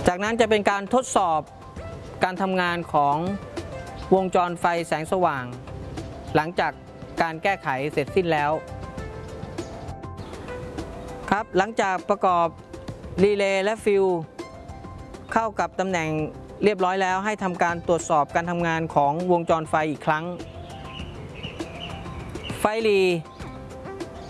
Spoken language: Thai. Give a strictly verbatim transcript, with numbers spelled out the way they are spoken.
จากนั้นจะเป็นการทดสอบการทำงานของวงจรไฟแสงสว่างหลังจากการแก้ไขเสร็จสิ้นแล้วครับหลังจากประกอบรีเลย์และฟิวเข้ากับตำแหน่งเรียบร้อยแล้วให้ทำการตรวจสอบการทำงานของวงจรไฟอีกครั้งไฟรี